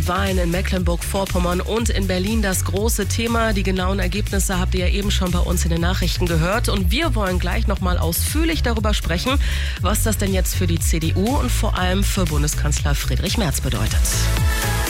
die Wahlen in Mecklenburg-Vorpommern und in Berlin das große Thema. Die genauen Ergebnisse habt ihr ja eben schon bei uns in den Nachrichten gehört. Und wir wollen gleich nochmal ausführlich darüber sprechen, was das denn jetzt für die CDU und vor allem für Bundeskanzler Friedrich Merz bedeutet.